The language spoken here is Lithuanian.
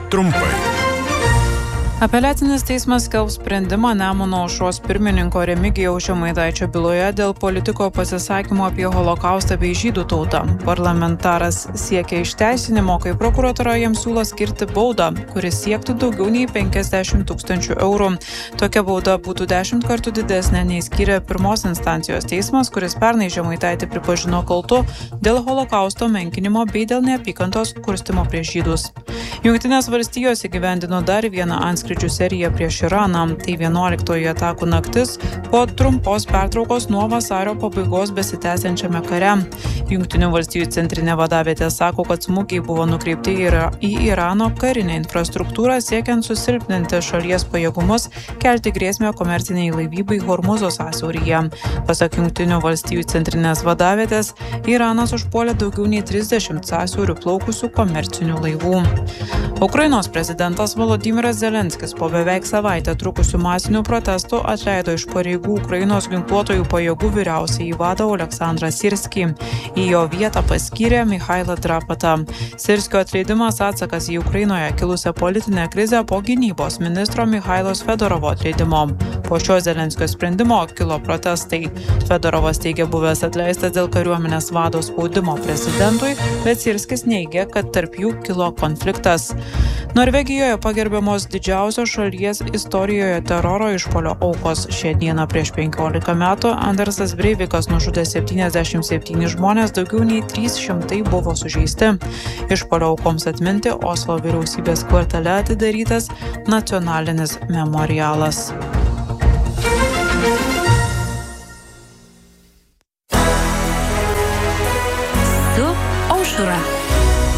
trumpai. Apeliacinis teismas skelbs sprendimą Nemuno aušros pirmininko Remigijaus Žemaitaičio byloje dėl politiko pasisakymo apie holokaustą bei žydų tautą. Parlamentaras siekia išteisinimo, kai prokuratūra jiems siūlo skirti baudą, kuris siektų daugiau nei 50 000 eurų. Tokia bauda būtų 10 kartų didesnė nei skyrė pirmos instancijos teismas, kuris pernai Žemaitaitį pripažino kaltu dėl holokausto menkinimo bei dėl neapykantos kurstymo prieš žydus. Jungtinės valstijos įgyvendino dar vieną antskrydžių seriją prieš Iraną. Tai 11-oji atakų naktis po trumpos pertraukos nuo vasario pabaigos besitęsiančiame kare. Jungtinių valstijų centrinė vadavietė sako, kad smūgiai buvo nukreipti į Irano karinę infrastruktūrą, siekiant susilpninti šalies pajėgumus, kelti grėsmę komerciniai laivybai Hormuzo sąsiauryje. Pasak Jungtinių valstijų centrinės vadavietės, Iranas užpuolė daugiau nei 30 sąsiaurių plaukusių komercinių laivų. Ukrainos prezidentas Volodymyras Zelenskis po beveik savaitę trukusių masinių protestų atleido iš pareigų Ukrainos ginkluotojų pajėgų vyriausiąjį vadą Oleksandrą Sirskį. Į jo vietą paskyrė Michailą Drapatą. Sirskio atleidimas atsakas į Ukrainoje kilusią politinę krizę po gynybos ministro Michailos Fedorovo atleidimo. Po šio Zelenskio sprendimo kilo protestai. Fedorovas teigia buvęs atleistas dėl kariuomenės vado spaudimo prezidentui, bet Sirskis neigia, kad tarp jų kilo konfliktas. Norvegijoje pagerbiamos didžiausios šalies istorijoje teroro išpuolio aukos. Šią dieną prieš 15 metų Andersas Breivikas nužudė 77 žmonės, daugiau nei 300 buvo sužeisti. Išpuolio aukoms atminti Oslo vyriausybės kvartale atidarytas nacionalinis memorialas.